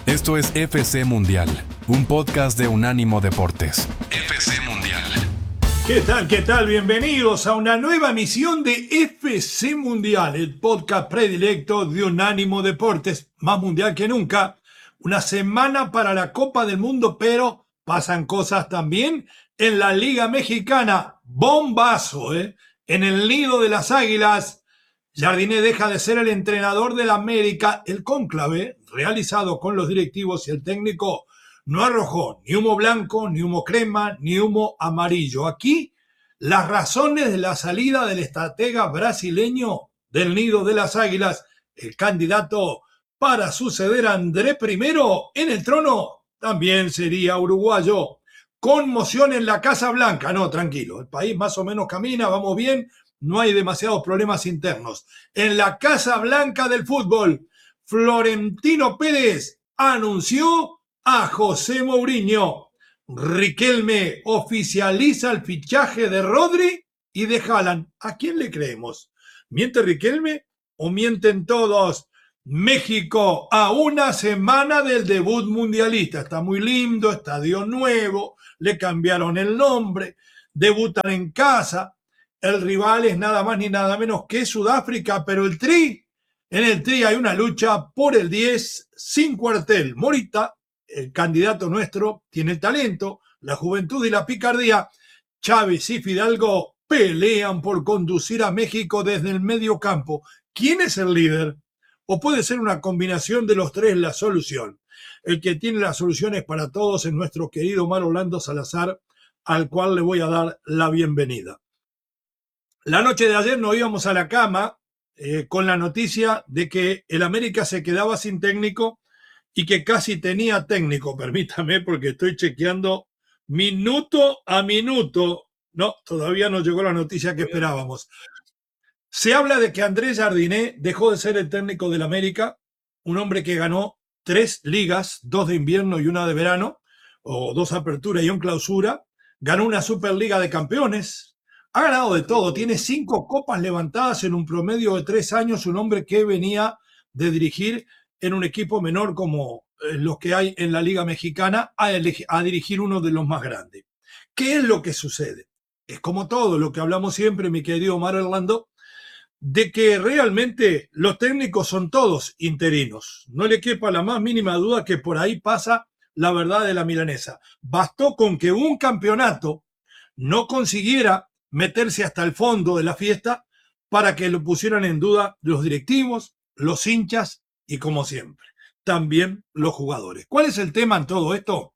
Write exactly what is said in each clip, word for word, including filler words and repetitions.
Esto es F C Mundial, un podcast de Unánimo Deportes. F C Mundial. ¿Qué tal? ¿Qué tal? Bienvenidos a una nueva emisión de F C Mundial, el podcast predilecto de Unánimo Deportes, más mundial que nunca. Una semana para la Copa del Mundo, pero pasan cosas también en la Liga Mexicana. Bombazo, ¿eh? En el nido de las Águilas, Jardiné deja de ser el entrenador del América. El cónclave, realizado con los directivos y el técnico, no arrojó ni humo blanco, ni humo crema, ni humo amarillo. Aquí, las razones de la salida del estratega brasileño del nido de las Águilas, el candidato para suceder a André Primero en el trono, también sería uruguayo. Conmoción en la Casa Blanca. No, tranquilo, el país más o menos camina, vamos bien, no hay demasiados problemas internos. En la Casa Blanca del fútbol, Florentino Pérez anunció a José Mourinho. Riquelme oficializa el fichaje de Rodri y de Haaland. ¿A quién le creemos? ¿Miente Riquelme o mienten todos? México a una semana del debut mundialista. Está muy lindo, estadio nuevo, le cambiaron el nombre, debutan en casa. El rival es nada más ni nada menos que Sudáfrica, pero el Tri, en el Tri hay una lucha por el diez sin cuartel. Morita, el candidato nuestro, tiene el talento, la juventud y la picardía. Chávez y Fidalgo pelean por conducir a México desde el medio campo. ¿Quién es el líder? ¿O puede ser una combinación de los tres la solución? El que tiene las soluciones para todos es nuestro querido Omar Orlando Salazar, al cual le voy a dar la bienvenida. La noche de ayer nos íbamos a la cama eh, con la noticia de que el América se quedaba sin técnico y que casi tenía técnico. Permítame, porque estoy chequeando minuto a minuto. No, todavía no llegó la noticia que esperábamos. Se habla de que Andrés Jardiné dejó de ser el técnico del América, un hombre que ganó tres ligas, dos de invierno y una de verano, o dos aperturas y un clausura, ganó una Superliga de Campeones, ha ganado de todo, tiene cinco copas levantadas en un promedio de tres años, un hombre que venía de dirigir en un equipo menor como los que hay en la Liga Mexicana a, a dirigir uno de los más grandes. ¿Qué es lo que sucede? Es como todo lo que hablamos siempre, mi querido Omar Orlando, de que realmente los técnicos son todos interinos. No le quepa la más mínima duda que por ahí pasa la verdad de la milanesa. Bastó con que un campeonato no consiguiera meterse hasta el fondo de la fiesta para que lo pusieran en duda los directivos, los hinchas y, como siempre, también los jugadores. ¿Cuál es el tema en todo esto?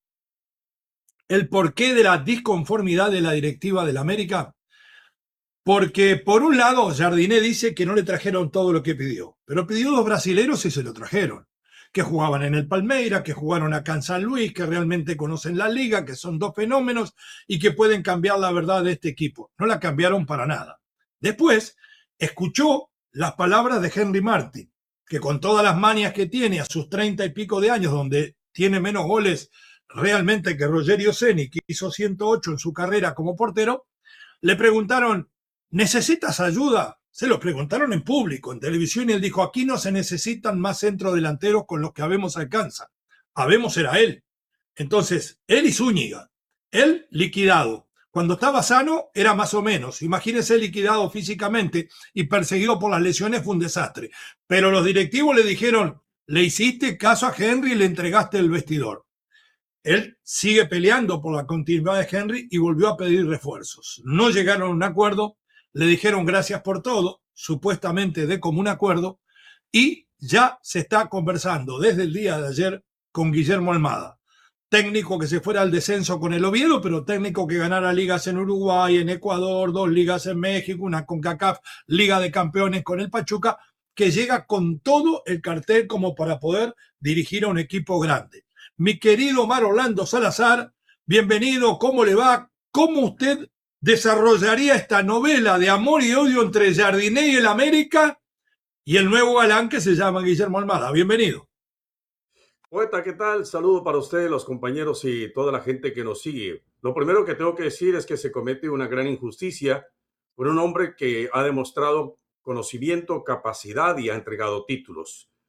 El porqué de la disconformidad de la directiva del América. Porque, por un lado, Jardiné dice que no le trajeron todo lo que pidió, pero pidió dos brasileros y se lo trajeron, que jugaban en el Palmeiras, que jugaron acá en San Luis, que realmente conocen la liga, que son dos fenómenos y que pueden cambiar la verdad de este equipo. No la cambiaron para nada. Después, escuchó las palabras de Henry Martin, que con todas las manias que tiene a sus treinta y pico de años, donde tiene menos goles realmente que Rogerio Ceni, que hizo ciento ocho en su carrera como portero, le preguntaron: ¿necesitas ayuda? Se lo preguntaron en público, en televisión, y él dijo: aquí no se necesitan más centrodelanteros con los que habemos alcanza. Habemos era él. Entonces, él y Zúñiga, él liquidado. Cuando estaba sano era más o menos. Imagínense liquidado físicamente y perseguido por las lesiones, fue un desastre. Pero los directivos le dijeron: le hiciste caso a Henry y le entregaste el vestidor. Él sigue peleando por la continuidad de Henry y volvió a pedir refuerzos. No llegaron a un acuerdo. Le dijeron gracias por todo, supuestamente de común acuerdo, y ya se está conversando desde el día de ayer con Guillermo Almada, técnico que se fuera al descenso con el Oviedo, pero técnico que ganara ligas en Uruguay, en Ecuador, dos ligas en México, una CONCACAF, Liga de Campeones con el Pachuca, que llega con todo el cartel como para poder dirigir a un equipo grande. Mi querido Omar Orlando Salazar, bienvenido, ¿cómo le va? ¿Cómo usted desarrollaría esta novela de amor y odio entre Jardiné y el América y el nuevo galán que se llama Guillermo Almada? Bienvenido. Poeta, ¿qué tal? Saludo para ustedes, los compañeros y toda la gente que nos sigue. Lo primero que tengo que decir es que se comete una gran injusticia por un hombre que ha demostrado conocimiento, capacidad y ha entregado títulos.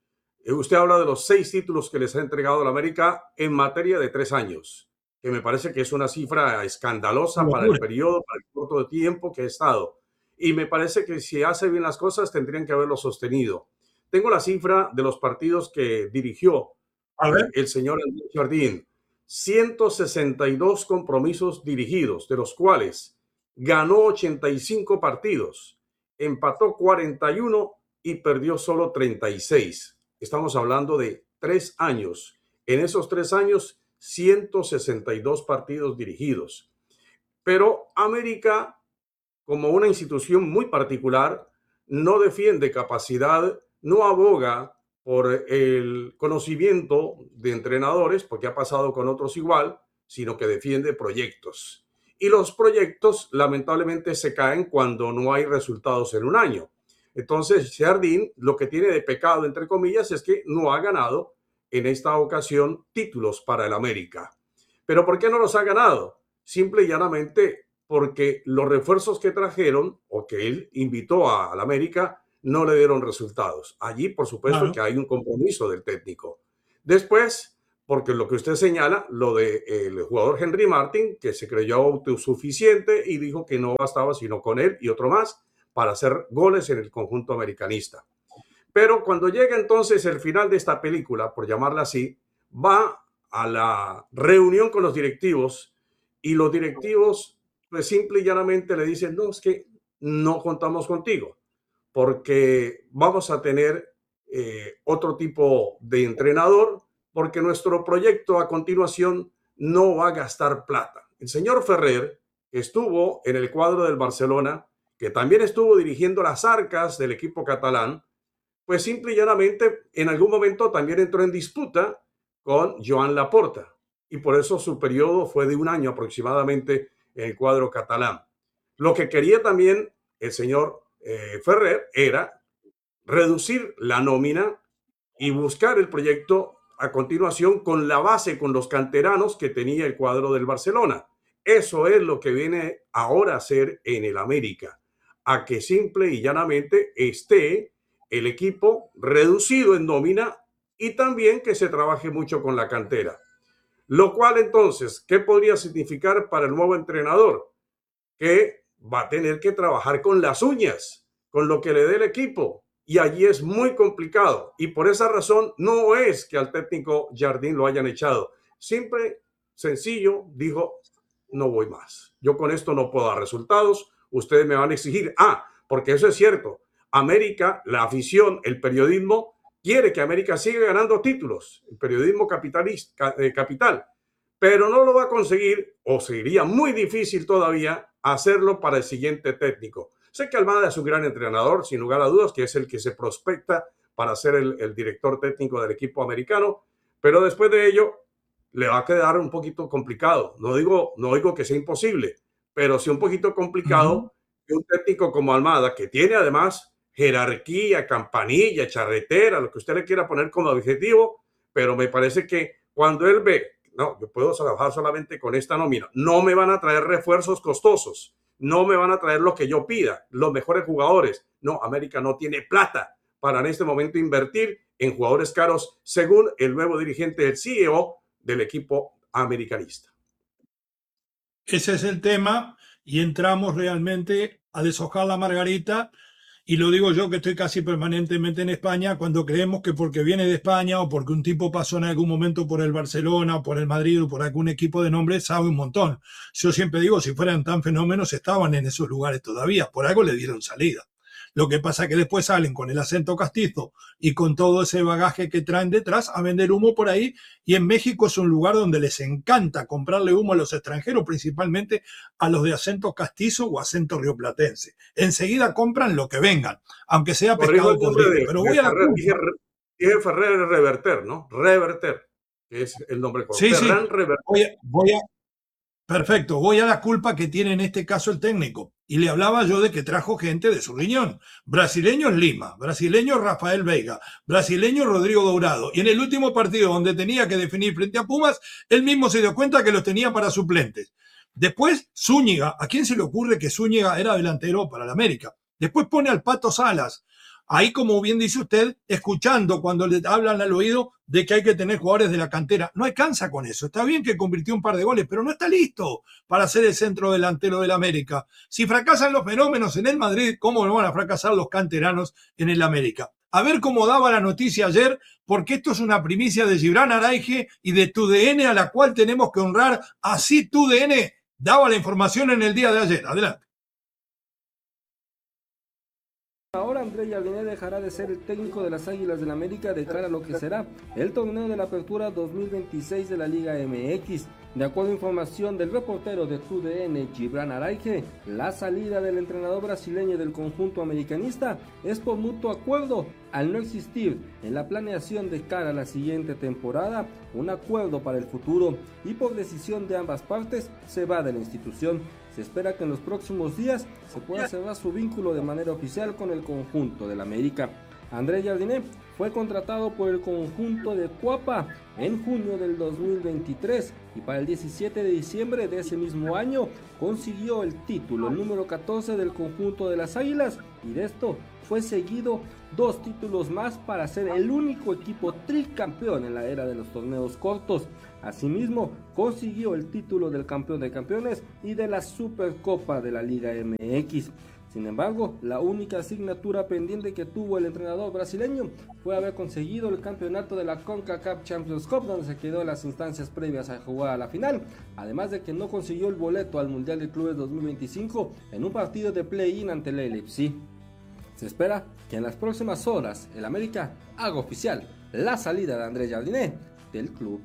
Eh, usted habla de los seis títulos que les ha entregado la América en materia de tres años, que me parece que es una cifra escandalosa para el Locura. periodo, para el corto de tiempo que ha estado. Y me parece que si hace bien las cosas tendrían que haberlo sostenido. Tengo la cifra de los partidos que dirigió A ver, eh, el señor Andrés Jardín. ciento sesenta y dos compromisos dirigidos, de los cuales ganó ochenta y cinco partidos, empató cuarenta y uno y perdió solo treinta y seis. Estamos hablando de tres años. En esos tres años, ciento sesenta y dos partidos dirigidos. Pero América, como una institución muy particular, no defiende capacidad, no aboga por el conocimiento de entrenadores, porque ha pasado con otros igual, sino que defiende proyectos. Y los proyectos lamentablemente se caen cuando no hay resultados en un año. Entonces, Jardín lo que tiene de pecado, entre comillas, es que no ha ganado en esta ocasión títulos para el América. ¿Pero por qué no los ha ganado? Simple y llanamente porque los refuerzos que trajeron o que él invitó a, a la América no le dieron resultados. Allí, por supuesto, claro. que hay un compromiso del técnico. Después, porque lo que usted señala, lo del de jugador Henry Martin, que se creyó autosuficiente y dijo que no bastaba sino con él y otro más para hacer goles en el conjunto americanista. Pero cuando llega entonces el final de esta película, por llamarla así, va a la reunión con los directivos y los directivos, pues simple y llanamente le dicen, no, es que no contamos contigo, porque vamos a tener eh, otro tipo de entrenador, porque nuestro proyecto a continuación no va a gastar plata. El señor Ferrer, que estuvo en el cuadro del Barcelona, que también estuvo dirigiendo las arcas del equipo catalán, pues simple y llanamente en algún momento también entró en disputa con Joan Laporta y por eso su periodo fue de un año aproximadamente en el cuadro catalán. Lo que quería también el señor eh, Ferrer era reducir la nómina y buscar el proyecto a continuación con la base, con los canteranos que tenía el cuadro del Barcelona. Eso es lo que viene ahora a hacer en el América, a que simple y llanamente esté el equipo reducido en nómina y también que se trabaje mucho con la cantera. Lo cual entonces, ¿qué podría significar para el nuevo entrenador? Que va a tener que trabajar con las uñas, con lo que le dé el equipo. Y allí es muy complicado. Y por esa razón no es que al técnico Jardín lo hayan echado. Simple, sencillo, dijo, no voy más. Yo con esto no puedo dar resultados. Ustedes me van a exigir. Ah, porque eso es cierto. América, la afición, el periodismo, quiere que América siga ganando títulos. El periodismo capitalista, eh, capital. Pero no lo va a conseguir, o sería muy difícil todavía, hacerlo para el siguiente técnico. Sé que Almada es un gran entrenador, sin lugar a dudas, que es el que se prospecta para ser el, el director técnico del equipo americano, pero después de ello le va a quedar un poquito complicado. No digo, no digo que sea imposible, pero sí un poquito complicado uh-huh. que un técnico como Almada, que tiene además jerarquía, campanilla, charretera, lo que usted le quiera poner como objetivo, pero me parece que cuando él ve, no, yo puedo trabajar solamente con esta nómina, no me van a traer refuerzos costosos, no me van a traer lo que yo pida, los mejores jugadores. No, América no tiene plata para en este momento invertir en jugadores caros, según el nuevo dirigente, el C E O del equipo americanista. Ese es el tema y entramos realmente a deshojar la margarita. Y lo digo yo que estoy casi permanentemente en España, cuando creemos que porque viene de España o porque un tipo pasó en algún momento por el Barcelona o por el Madrid o por algún equipo de nombre, sabe un montón. Yo siempre digo, si fueran tan fenómenos, estaban en esos lugares todavía. Por algo le dieron salida. Lo que pasa es que después salen con el acento castizo y con todo ese bagaje que traen detrás a vender humo por ahí. Y en México es un lugar donde les encanta comprarle humo a los extranjeros, principalmente a los de acento castizo o acento rioplatense. Enseguida compran lo que vengan, aunque sea pescado podrido. Pero voy a la Ferrer, dije, dije Ferrer es reverter, ¿no? Reverter, que es el nombre correcto. Sí, sí. Reverter. Voy a, voy a... Perfecto, voy a la culpa que tiene en este caso el técnico. Y le hablaba yo de que trajo gente de su riñón. Brasileños Lima, brasileño Rafael Veiga, brasileño Rodrigo Dourado. Y en el último partido donde tenía que definir frente a Pumas, él mismo se dio cuenta que los tenía para suplentes. Después, Zúñiga. ¿A quién se le ocurre que Zúñiga era delantero para el América? Después pone al Pato Salas. Ahí, como bien dice usted, escuchando cuando le hablan al oído de que hay que tener jugadores de la cantera. No alcanza con eso. Está bien que convirtió un par de goles, pero no está listo para ser el centro delantero del América. Si fracasan los fenómenos en el Madrid, ¿cómo no van a fracasar los canteranos en el América? A ver cómo daba la noticia ayer, porque esto es una primicia de Gibran Araige y de TUDN, a la cual tenemos que honrar. Así TUDN daba la información en el día de ayer. Adelante. Ahora André Jardiné dejará de ser el técnico de las Águilas del América de cara a lo que será el torneo de la Apertura dos mil veintiséis de la Liga M X. De acuerdo a información del reportero de TUDN, Gibran Araige, la salida del entrenador brasileño del conjunto americanista es por mutuo acuerdo, al no existir en la planeación de cara a la siguiente temporada un acuerdo para el futuro, y por decisión de ambas partes se va de la institución. Se espera que en los próximos días se pueda cerrar su vínculo de manera oficial con el conjunto del América. André Jardiné fue contratado por el conjunto de Cuapa en junio del dos mil veintitrés y para el diecisiete de diciembre de ese mismo año consiguió el título, el número catorce del conjunto de las Águilas, y de esto fue seguido dos títulos más para ser el único equipo tricampeón en la era de los torneos cortos. Asimismo, consiguió el título del campeón de campeones y de la Supercopa de la Liga M X. Sin embargo, la única asignatura pendiente que tuvo el entrenador brasileño fue haber conseguido el campeonato de la CONCACAF Champions Cup, donde se quedó en las instancias previas a jugar a la final, además de que no consiguió el boleto al Mundial de Clubes dos mil veinticinco en un partido de play-in ante el Leipzig. Se espera que en las próximas horas el América haga oficial la salida de André Jardiné del club.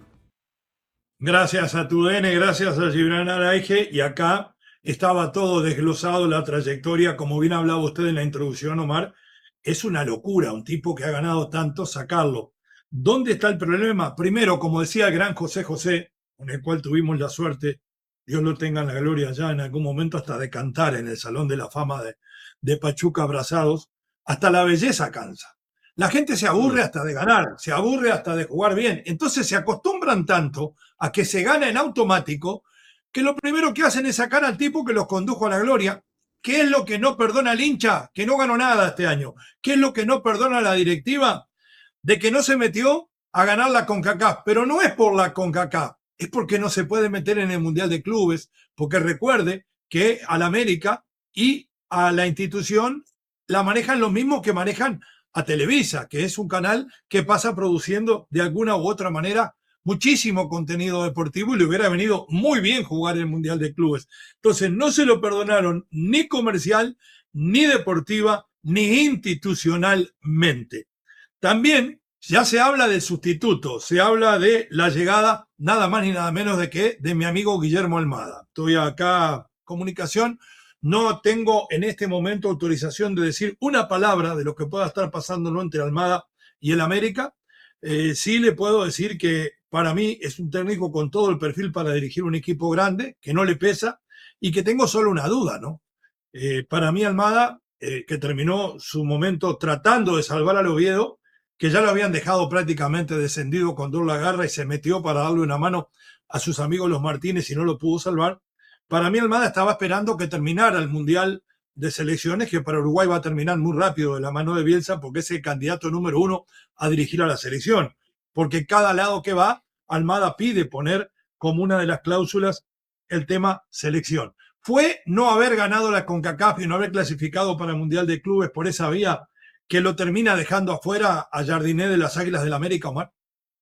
Gracias a TUDN, gracias a Gibran Araige, y acá estaba todo desglosado, la trayectoria, como bien hablaba usted en la introducción, Omar. Es una locura, un tipo que ha ganado tanto, sacarlo. ¿Dónde está el problema? Primero, como decía el gran José José, con el cual tuvimos la suerte, Dios lo tenga en la gloria ya en algún momento, hasta de cantar en el Salón de la Fama de, de Pachuca abrazados, hasta la belleza cansa. La gente se aburre hasta de ganar, se aburre hasta de jugar bien. Entonces se acostumbran tanto a que se gana en automático, que lo primero que hacen es sacar al tipo que los condujo a la gloria. ¿Qué es lo que no perdona el hincha? Que no ganó nada este año. ¿Qué es lo que no perdona la directiva? De que no se metió a ganar la CONCACAF. Pero no es por la CONCACAF, es porque no se puede meter en el Mundial de Clubes, porque recuerde que al América y a la institución la manejan los mismos que manejan a Televisa, que es un canal que pasa produciendo de alguna u otra manera muchísimo contenido deportivo, y le hubiera venido muy bien jugar el Mundial de Clubes. Entonces no se lo perdonaron ni comercial, ni deportiva, ni institucionalmente. También ya se habla del sustituto, se habla de la llegada nada más ni nada menos de que de mi amigo Guillermo Almada. Estoy acá, comunicación, no tengo en este momento autorización de decir una palabra de lo que pueda estar pasando entre Almada y el América. Eh, sí le puedo decir que para mí es un técnico con todo el perfil para dirigir un equipo grande, que no le pesa, y que tengo solo una duda, ¿no? Eh, para mí Almada, eh, que terminó su momento tratando de salvar al Oviedo, que ya lo habían dejado prácticamente descendido con Dor la Garra y se metió para darle una mano a sus amigos los Martínez y no lo pudo salvar. Para mí Almada estaba esperando que terminara el Mundial de Selecciones, que para Uruguay va a terminar muy rápido de la mano de Bielsa, porque es el candidato número uno a dirigir a la selección. Porque cada lado que va, Almada pide poner como una de las cláusulas el tema selección. ¿Fue no haber ganado la CONCACAF y no haber clasificado para el Mundial de Clubes por esa vía que lo termina dejando afuera a Jardiné de las Águilas del América, Omar?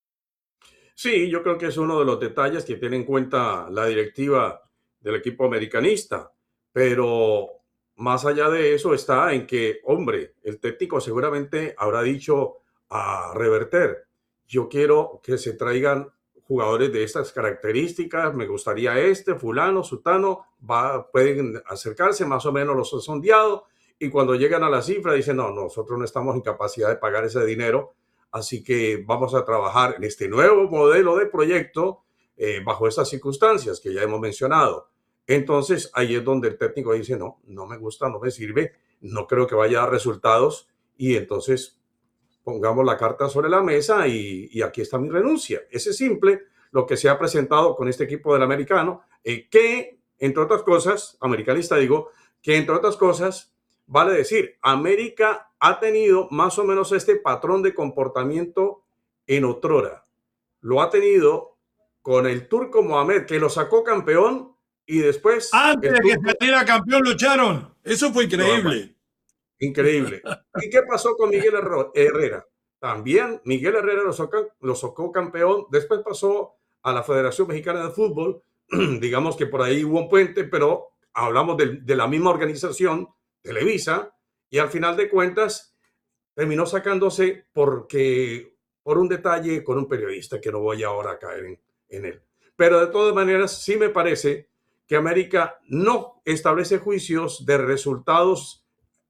Sí, yo creo que es uno de los detalles que tiene en cuenta la directiva del equipo americanista, pero más allá de eso está en que, hombre, el técnico seguramente habrá dicho a reverter: yo quiero que se traigan jugadores de estas características, me gustaría este, fulano, sutano, va, pueden acercarse, más o menos los han sondeado, y cuando llegan a la cifra dicen, no, nosotros no estamos en capacidad de pagar ese dinero, así que vamos a trabajar en este nuevo modelo de proyecto eh, bajo estas circunstancias que ya hemos mencionado. Entonces ahí es donde el técnico dice, no, no me gusta, no me sirve, no creo que vaya a dar resultados, y entonces pongamos la carta sobre la mesa y, y aquí está mi renuncia. Ese es simple lo que se ha presentado con este equipo del americano, eh, que entre otras cosas, americanista digo, que entre otras cosas vale decir, América ha tenido más o menos este patrón de comportamiento en otrora. Lo ha tenido con el Turco Mohamed, que lo sacó campeón y después... Antes de que turco... saliera campeón lo echaron. Eso fue increíble. No, increíble. ¿Y qué pasó con Miguel Herrera? También Miguel Herrera lo sacó, lo sacó campeón, después pasó a la Federación Mexicana de Fútbol, digamos que por ahí hubo un puente, pero hablamos de, de la misma organización, Televisa, y al final de cuentas terminó sacándose porque, por un detalle con un periodista que no voy ahora a caer en, en él. Pero de todas maneras, sí me parece que América no establece juicios de resultados,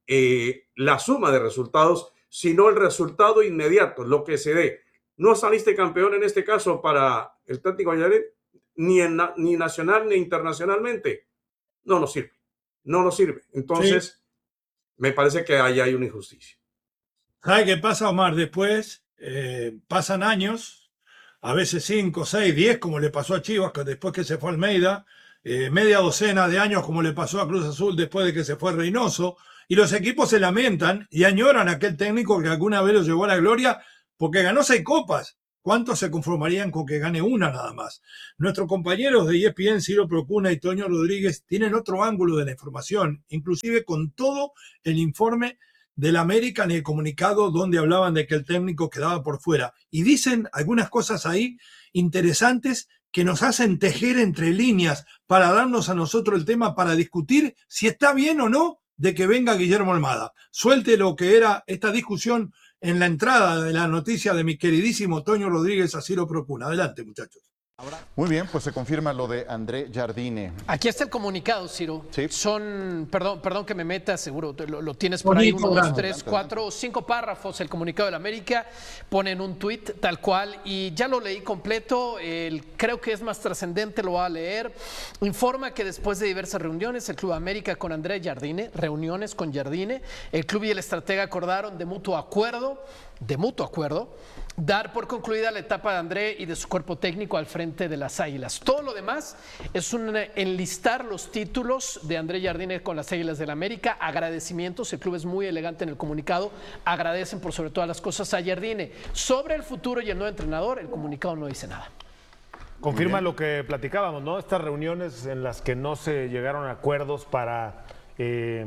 eh, la suma de resultados, sino el resultado inmediato, lo que se dé. No saliste campeón en este caso para el técnico Valladolid, ni, en, ni nacional ni internacionalmente. No nos sirve, no nos sirve. Entonces, sí. Me parece que ahí hay una injusticia. ¿Sabe qué pasa, Omar? Después eh, pasan años, a veces cinco, seis, diez, como le pasó a Chivas, que después que se fue Almeida, eh, media docena de años, como le pasó a Cruz Azul después de que se fue Reynoso, y los equipos se lamentan y añoran a aquel técnico que alguna vez los llevó a la gloria porque ganó seis copas. ¿Cuántos se conformarían con que gane una nada más? Nuestros compañeros de E S P N, Ciro Procuna y Toño Rodríguez, tienen otro ángulo de la información, inclusive con todo el informe del América en el comunicado donde hablaban de que el técnico quedaba por fuera. Y dicen algunas cosas ahí interesantes que nos hacen tejer entre líneas para darnos a nosotros el tema para discutir si está bien o no de que venga Guillermo Almada. Suelte lo que era esta discusión en la entrada de la noticia de mi queridísimo Toño Rodríguez a Ciro Procuna. Adelante, muchachos. Muy bien, pues se confirma lo de André Jardine. Aquí está el comunicado, Ciro. Sí. Son, perdón, perdón que me meta, seguro lo, lo tienes por ahí, uno, dos, tres, cuatro, cinco párrafos, el comunicado de la América, ponen un tuit tal cual, y ya lo leí completo, el, creo que es más trascendente, lo voy a leer. Informa que después de diversas reuniones, el Club América con André Jardine, reuniones con Jardine, el club y el estratega acordaron de mutuo acuerdo, de mutuo acuerdo, dar por concluida la etapa de André y de su cuerpo técnico al frente de las Águilas. Todo lo demás es un enlistar los títulos de André Jardine con las Águilas del la América, agradecimientos, el club es muy elegante en el comunicado, agradecen por sobre todas las cosas a Jardine. Sobre el futuro y el nuevo entrenador, el comunicado no dice nada. Confirma lo que platicábamos, ¿no? Estas reuniones en las que no se llegaron a acuerdos para eh,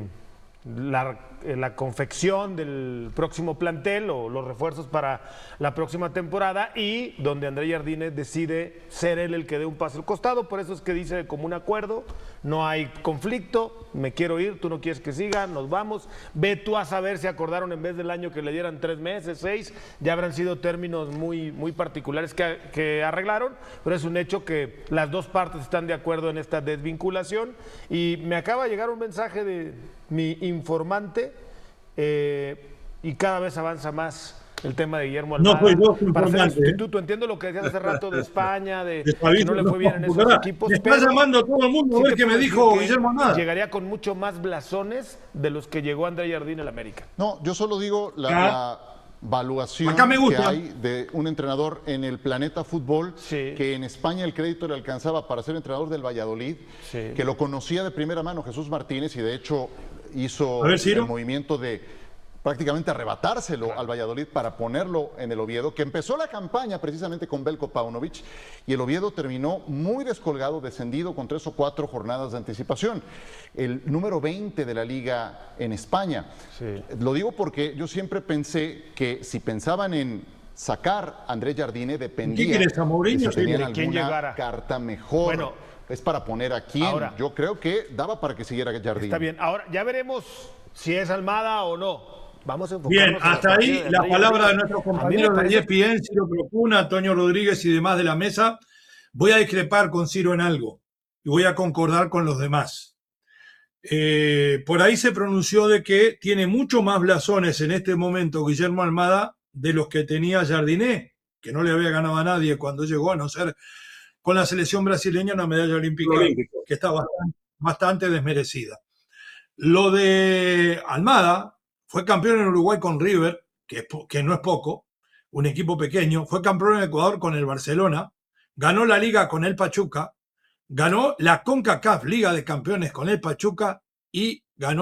la, la confección del próximo plantel o los refuerzos para la próxima temporada, y donde André Jardine decide ser él el que dé un paso al costado. Por eso es que dice como un acuerdo, no hay conflicto, me quiero ir, tú no quieres que siga, nos vamos, ve tú a saber si acordaron en vez del año que le dieran tres meses, seis, ya habrán sido términos muy, muy particulares que, que arreglaron, pero es un hecho que las dos partes están de acuerdo en esta desvinculación. Y me acaba de llegar un mensaje de mi informante, eh, y cada vez avanza más el tema de Guillermo Almada. No fue yo para ser el importante, sustituto. Entiendo lo que decías hace rato de España, de Despaviso, que no le fue bien en esos no, equipos. me está pero llamando a todo el mundo a sí ver te qué me puedo dijo decir que Guillermo Almada. llegaría con mucho más blasones de los que llegó André Jardine al América. No, yo solo digo la, Ah. la evaluación Acá me gusta. que hay de un entrenador en el planeta fútbol, Sí. que en España el crédito le alcanzaba para ser entrenador del Valladolid, Sí. que lo conocía de primera mano Jesús Martínez, y de hecho hizo A ver, Ciro. el movimiento de prácticamente arrebatárselo al Valladolid para ponerlo en el Oviedo, que empezó la campaña precisamente con Belko Paunovic, y el Oviedo terminó muy descolgado, descendido con tres o cuatro jornadas de anticipación. El número veinte de la liga en España. Sí. Lo digo porque yo siempre pensé que si pensaban en sacar a André Jardine, dependía ¿Qué quieres, a Mourinho? de si tenían ¿De quién alguna llegara? carta mejor. Bueno, es para poner a quién. ahora, yo creo que daba para que siguiera Jardine. Está bien, ahora ya veremos si es Almada o no. Vamos a enfocarnos Bien, en la hasta partida ahí de la André palabra de Jardine. nuestros A mí me compañeros de parece- E S P N, Ciro Procuna, Toño Rodríguez y demás de la mesa. Voy a discrepar con Ciro en algo y voy a concordar con los demás. Eh, por ahí se pronunció de que tiene mucho más blasones en este momento Guillermo Almada de los que tenía Jardiné, que no le había ganado a nadie cuando llegó, a no ser con la selección brasileña una medalla olímpica Olímpico. que está bastante, bastante desmerecida. Lo de Almada, fue campeón en Uruguay con River, que, es po- que no es poco, un equipo pequeño, fue campeón en Ecuador con el Barcelona, ganó la Liga con el Pachuca, ganó la CONCACAF Liga de Campeones con el Pachuca y ganó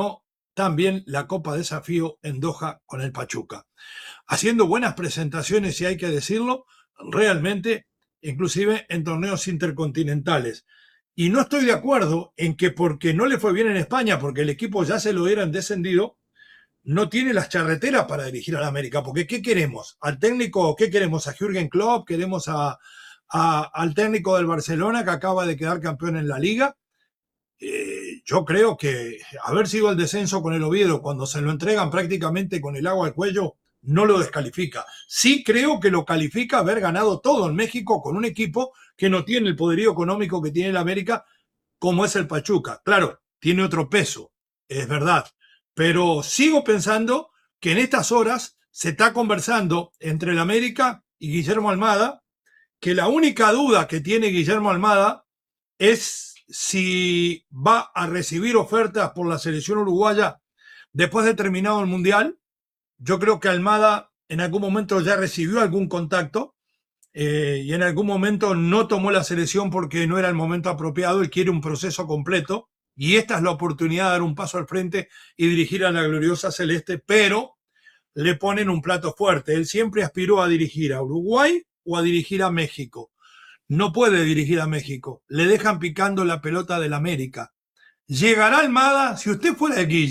también la Copa Desafío en Doha con el Pachuca. Haciendo buenas presentaciones, si hay que decirlo, realmente, inclusive en torneos intercontinentales. Y no estoy de acuerdo en que porque no le fue bien en España, porque el equipo ya se lo hubieran descendido, no tiene las charreteras para dirigir a la América. Porque ¿qué queremos? ¿Al técnico? ¿Qué queremos? ¿A Jürgen Klopp? ¿Queremos a, a, al técnico del Barcelona que acaba de quedar campeón en la Liga? Eh, yo creo que haber sido el descenso con el Oviedo cuando se lo entregan prácticamente con el agua al cuello no lo descalifica. Sí creo que lo califica haber ganado todo en México con un equipo que no tiene el poderío económico que tiene el América, como es el Pachuca. Claro, tiene otro peso, es verdad, pero sigo pensando que en estas horas se está conversando entre el América y Guillermo Almada, que la única duda que tiene Guillermo Almada es si va a recibir ofertas por la selección uruguaya después de terminado el Mundial. Yo creo que Almada en algún momento ya recibió algún contacto eh, y en algún momento no tomó la selección porque no era el momento apropiado. Él quiere un proceso completo y esta es la oportunidad de dar un paso al frente y dirigir a la gloriosa celeste, pero le ponen un plato fuerte. Él siempre aspiró a dirigir a Uruguay o a dirigir a México. No puede dirigir a México. Le dejan picando la pelota del América. ¿Llegará Almada? Si usted fuera el Guille,